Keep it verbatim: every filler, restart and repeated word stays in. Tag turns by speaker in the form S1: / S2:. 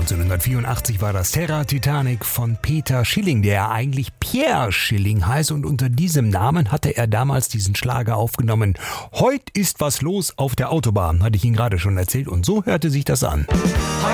S1: neunzehnhundertvierundachtzig war das Terra Titanic von Peter Schilling, der eigentlich Pierre Schilling heißt, und unter diesem Namen hatte er damals diesen Schlager aufgenommen. Heut ist was los auf der Autobahn, hatte ich Ihnen gerade schon erzählt, und so hörte sich das an.